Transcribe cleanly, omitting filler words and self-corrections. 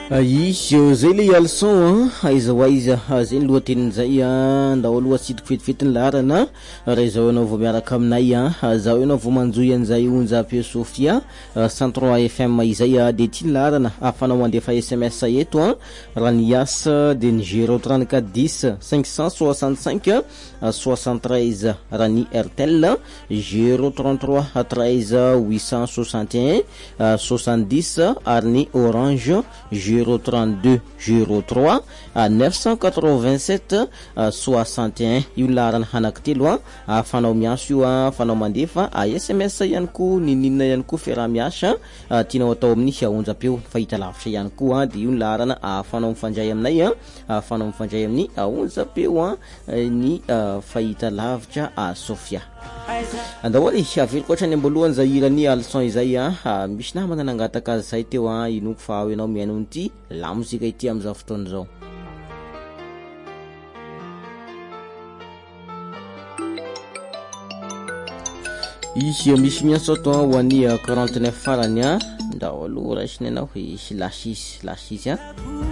Izy zay le alson aiza waiza zay lohateny zay ndao aloha sidiko fetifetiny larana raha izao anao vao miaraka aminay zao anao vao manjoy an'izay onjapio Sofia 103 FM izay de ty larana afanao mandefa SMS eto raha ny asa de ny 034 10 565 73 raha ny RTL 033 13 861 70 ary ny Orange 032 03 987 61 io larana hanankitelo afanao miaso io afanao mandefa SMS ihany ko ninina ihany ko fera miasa tianao atao amin'ny onjapeo fahita lavitra ihany ko de io larana afanao mifandray aminay afanao mifandray amin'ny onjapeo ny fahita lavitra Sofia andawali avelo koatra ny ambolohany zahirany alson izay misy namana nangataka azy zay teo inoko fa enao miaino nty la mozika ity am'izao fotoana zao izy misy mianso ato ho an'ny 49 farany ndao aloha raisiny anao hisy lasisy